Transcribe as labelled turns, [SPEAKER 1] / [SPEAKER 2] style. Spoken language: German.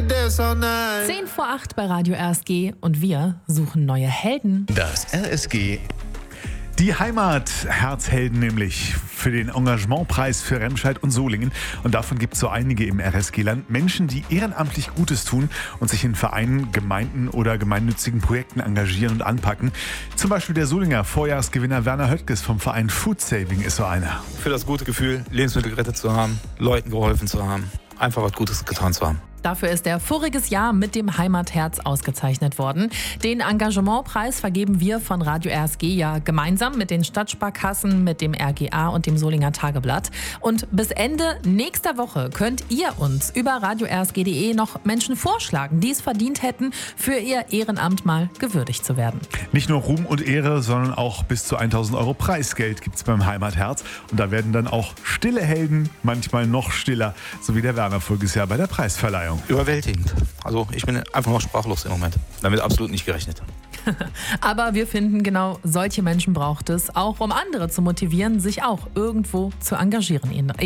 [SPEAKER 1] 10 vor 8 bei Radio RSG und wir suchen neue Helden.
[SPEAKER 2] Das RSG.
[SPEAKER 3] Die Heimat-Herzhelden nämlich für den Engagementpreis für Remscheid und Solingen. Und davon gibt es so einige im RSG-Land. Menschen, die ehrenamtlich Gutes tun und sich in Vereinen, Gemeinden oder gemeinnützigen Projekten engagieren und anpacken. Zum Beispiel der Solinger Vorjahresgewinner Werner Höttges vom Verein Food Saving ist so einer.
[SPEAKER 4] Für das gute Gefühl, Lebensmittel gerettet zu haben, Leuten geholfen zu haben, einfach was Gutes getan zu haben.
[SPEAKER 1] Dafür ist er voriges Jahr mit dem Heimatherz ausgezeichnet worden. Den Engagementpreis vergeben wir von Radio RSG ja gemeinsam mit den Stadtsparkassen, mit dem RGA und dem Solinger Tageblatt. Und bis Ende nächster Woche könnt ihr uns über radiorsg.de noch Menschen vorschlagen, die es verdient hätten, für ihr Ehrenamt mal gewürdigt zu werden.
[SPEAKER 3] Nicht nur Ruhm und Ehre, sondern auch bis zu 1.000 Euro Preisgeld gibt es beim Heimatherz. Und da werden dann auch stille Helden manchmal noch stiller, so wie der Werner voriges Jahr bei der Preisverleihung.
[SPEAKER 4] Überwältigend. Also ich bin einfach noch sprachlos im Moment. Damit absolut nicht gerechnet.
[SPEAKER 1] Aber wir finden, genau solche Menschen braucht es, auch um andere zu motivieren, sich auch irgendwo zu engagieren.